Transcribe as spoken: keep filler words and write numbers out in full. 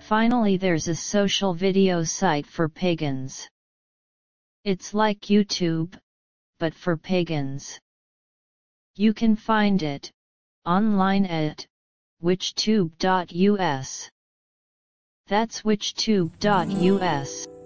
Finally, there's a social video site for pagans. It's like YouTube, but for pagans. You can find it online at witchtube dot U S. That's witchtube dot U S.